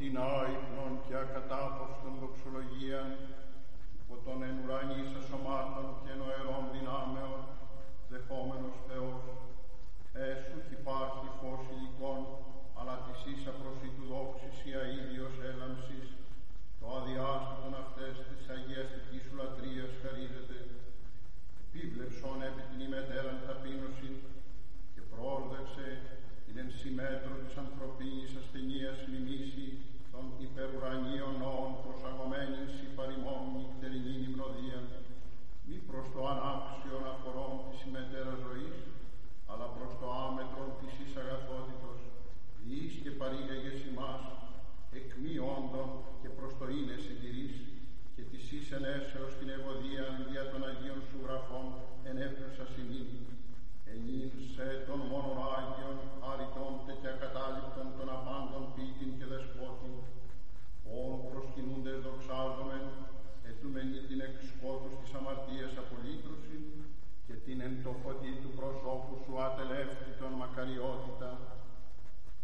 την άϊπνον και ακατάπαυστον δοξολογίαν, υπό των εν ουρανής ασωμάτων και νοερών δυνάμεων, δεχόμενος Θεός, έσου υπάρχει φως υλικών, αλλά της ίσα προσή του δόξης η αίδιος έλαμψης, το αδιάστατον αυτές της αγιαστικής σου λατρείας χαρίζεται, επίβλεψον επί την ημετέραν ταπείνωση και πρόρδευσε την εν συμμέτρο της ανθρωπίνης ασθενείας μιμήσει των υπερουρανίων νόων προσαγωμένην σοι παρημών νυχτερινήν υμνοδίαν, μη προς το ανάξιον αφορών της ημετέρας ζωής, αλλά προς το άμετρον της εις αγαθότητος, διείς και παρήγαγες ημάς, εκ μη όντων και προς το είναι συντηρείς, και της εις ενέσεως την ευωδίαν δια των Αγίων σου γραφών ενέφερσας ημίν, ενήν σε των μόνον Άγιων, άρρητων και ακατάληπτων των απάντων ποιητην και δεσπότην, όν προσκυνούντες δοξάζομεν, ετούμενη την εξ σκότους της αμαρτίας απολύτρωση, και την εν το φωτί του προσώπου σου ατελεύτητον μακαριότητα